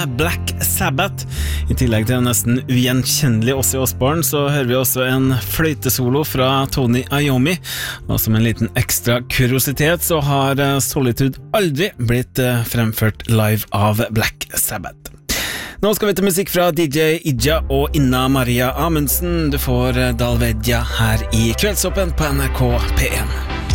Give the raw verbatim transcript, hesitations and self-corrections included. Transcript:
Black Sabbath. I tillegg til nesten ugjenkjennelig Ozzy Osbourne, så hører vi også en fløytesolo fra Tony Iommi. Og som en liten ekstra kuriositet så har Solitude aldri blitt fremført live av Black Sabbath. Nå skal vi til musikk fra D J Ija og Inna Maria Amundsen. Du får Dalvedja her i Kveldsåpen på N R K P en.